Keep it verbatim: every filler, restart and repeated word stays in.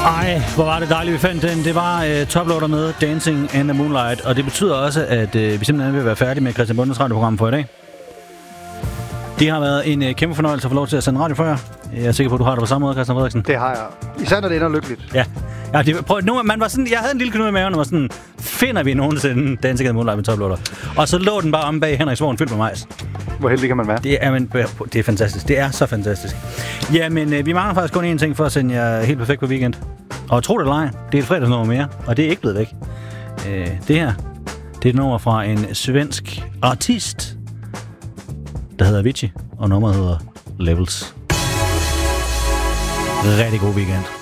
Ej, hvor var det dejligt, vi fandt den. Det var uh, Toploader med Dancing in the Moonlight, og det betyder også, at uh, vi simpelthen vil være færdige med Christian Bondes radioprogram for i dag. Det har været en uh, kæmpe fornøjelse at få lov til at sende radio for jer. Jeg er sikker på, at du har det på samme måde, Christian Frederiksen. Det har jeg. Især når det ender lykkeligt. Ja. Ja, det, prøv, nu, man var sådan, jeg havde en lille knude i maven, og var sådan, finder vi nogensinde Dancing in the Moonlight med Toploader? Og så lå den bare om bag Henriks vogn, fyldt med majs. Hvor heldig kan man være? Det er, men, det er fantastisk. Det er så fantastisk. Ja, men øh, vi mangler faktisk kun én ting for at sende jer helt perfekt på weekend. Og tro det eller ej, det er et fredagsnummer mere, og det er ikke blevet væk. Øh, det her, det er et nummer fra en svensk artist, der hedder Avicii, og nummeret hedder Levels. Rigtig god weekend.